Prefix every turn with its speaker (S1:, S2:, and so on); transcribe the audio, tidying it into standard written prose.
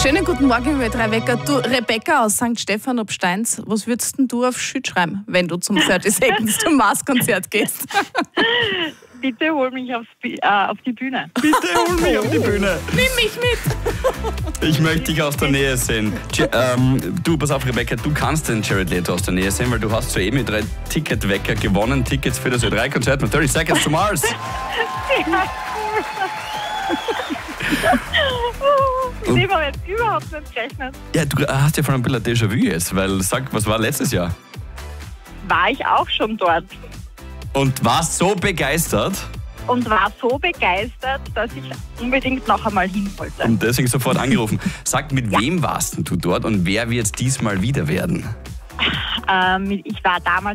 S1: Schönen guten Morgen, liebe drei Wecker. Du, Rebecca aus St. Stephan ob Steins, was würdest denn du auf Schild schreiben, wenn du zum 30 Seconds to Mars Konzert gehst?
S2: Bitte hol mich auf die Bühne.
S3: Bitte hol mich auf die Bühne.
S1: Nimm mich mit!
S3: Ich möchte dich aus der Nähe sehen. Du, pass auf, Rebecca, du kannst den Jared Leto aus der Nähe sehen, weil du hast soeben mit 3 Ticketwecker gewonnen. Tickets für das Ö3-Konzert mit 30 Seconds to Mars.
S2: Mit dem habe ich jetzt überhaupt nicht gerechnet.
S3: Ja, du hast ja von ein bisschen Déjà-vu jetzt, weil, sag, was war letztes Jahr?
S2: War ich auch schon dort
S3: Und warst so begeistert
S2: und war so begeistert, dass ich unbedingt noch einmal hin wollte.
S3: und deswegen sofort angerufen. Sag, mit wem warst denn du dort und wer wird es diesmal wieder werden?
S2: Ich war damals